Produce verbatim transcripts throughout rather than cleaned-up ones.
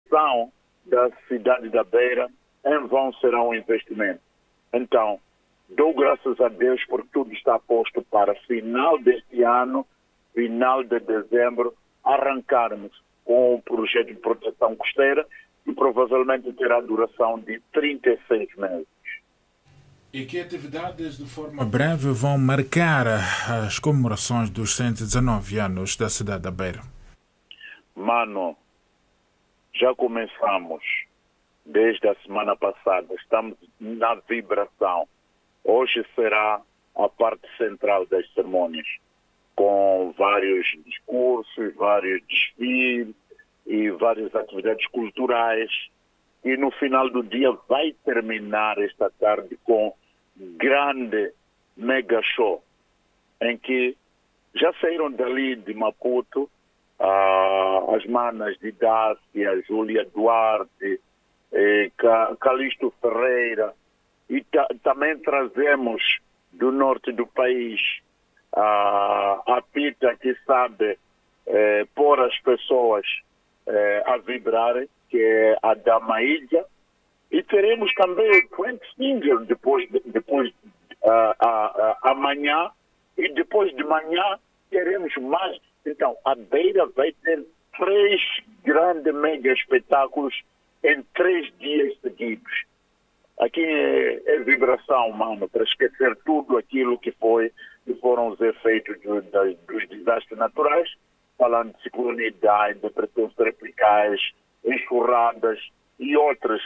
recuperação da cidade da Beira em vão será um investimento. Então, dou graças a Deus por tudo está posto para final deste ano, final de dezembro, arrancarmos com o projeto de proteção costeira e provavelmente terá duração de trinta e seis meses. E que atividades de forma breve vão marcar as comemorações dos cento e dezanove anos da cidade da Beira? Mano, já começamos desde a semana passada, estamos na vibração. Hoje será a parte central das cerimônias, com vários discursos, vários desfiles e várias atividades culturais. E no final do dia vai terminar esta tarde com grande mega show, em que já saíram dali de Maputo ah, as manas de Dácia, Júlia Duarte, eh, Calixto Ferreira, e ta também trazemos do norte do país ah, a Pita, que sabe eh, pôr as pessoas eh, a vibrarem, que é a Damaídia, e teremos também o Frank Singer depois, depois uh, uh, uh, amanhã, e depois de manhã teremos mais. Então, a Beira vai ter três grandes mega espetáculos em três dias seguidos. Aqui é, é vibração, mano, para esquecer tudo aquilo que foi, que foram os efeitos do, das, dos desastres naturais, falando de ciclonidade, depressões tropicais, enxurradas e outras.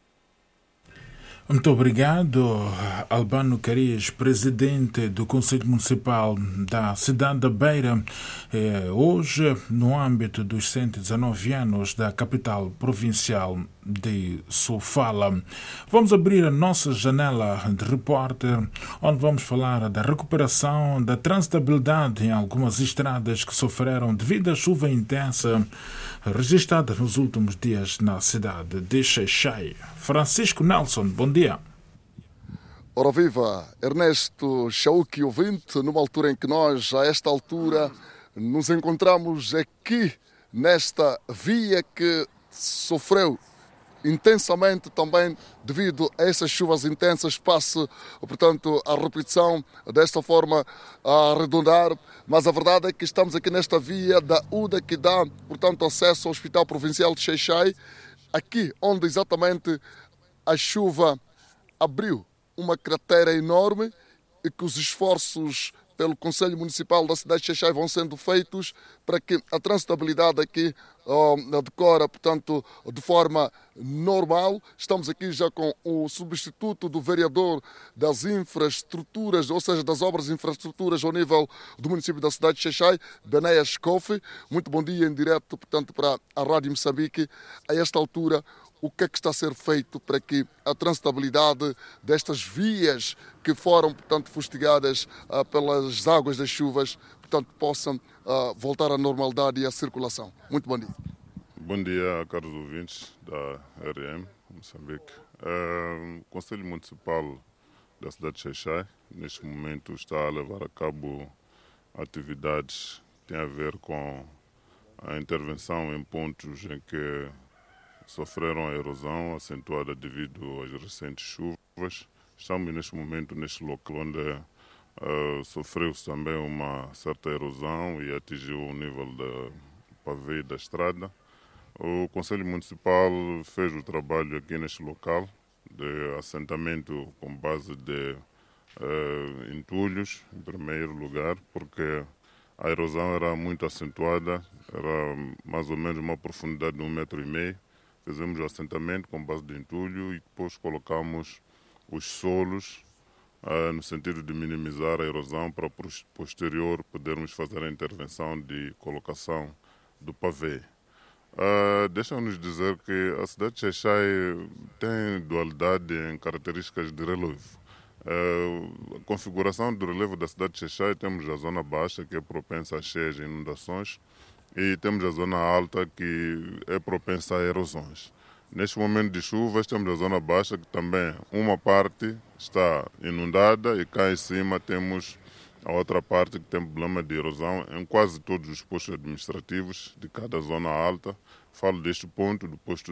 Muito obrigado, Albano Carias, presidente do Conselho Municipal da cidade da Beira. É, hoje, no âmbito dos cento e dezanove anos da capital provincial de Sofala, vamos abrir a nossa janela de repórter, onde vamos falar da recuperação da transitabilidade em algumas estradas que sofreram devido à chuva intensa registrada nos últimos dias na cidade de Xai-Xai. Francisco Nelson, bom dia. Ora viva, Ernesto Chauque ouvinte, numa altura em que nós, a esta altura, nos encontramos aqui nesta via que sofreu intensamente também devido a essas chuvas intensas, passe, portanto, a repetição desta forma a arredondar, mas a verdade é que estamos aqui nesta via da U D A que dá, portanto, acesso ao Hospital Provincial de Xai-Xai, aqui onde exatamente a chuva abriu uma cratera enorme e que os esforços pelo Conselho Municipal da cidade de Xai-Xai vão sendo feitos para que a transitabilidade aqui uh, decora, portanto, de forma normal. Estamos aqui já com o substituto do vereador das infraestruturas, ou seja, das obras de infraestruturas ao nível do município da cidade de Xai-Xai, Benéas Kofi. Muito bom dia em direto, portanto, para a Rádio Moçambique. A esta altura, o que é que está a ser feito para que a transitabilidade destas vias que foram, portanto, fustigadas uh, pelas águas das chuvas, portanto, possam uh, voltar à normalidade e à circulação? Muito bom dia. Bom dia, caros ouvintes da R M Moçambique. Uh, o Conselho Municipal da cidade de Xai-Xai, neste momento, está a levar a cabo atividades que têm a ver com a intervenção em pontos em que sofreram a erosão acentuada devido às recentes chuvas. Estamos neste momento neste local onde uh, sofreu-se também uma certa erosão e atingiu o nível da pavê da estrada. O Conselho Municipal fez o trabalho aqui neste local de assentamento com base de uh, entulhos, em primeiro lugar, porque a erosão era muito acentuada, era mais ou menos uma profundidade de um metro e meio. Fizemos o assentamento com base de entulho e depois colocamos os solos uh, no sentido de minimizar a erosão para posterior podermos fazer a intervenção de colocação do pavê. Uh, Deixa-nos dizer que a cidade de Xai-Xai tem dualidade em características de relevo. Uh, a configuração do relevo da cidade de Xai-Xai, temos a zona baixa, que é propensa a cheias e inundações, e temos a zona alta, que é propensa a erosões. Neste momento de chuvas, temos a zona baixa, que também uma parte está inundada e cá em cima temos a outra parte que tem problema de erosão em quase todos os postos administrativos de cada zona alta. Falo deste ponto, do posto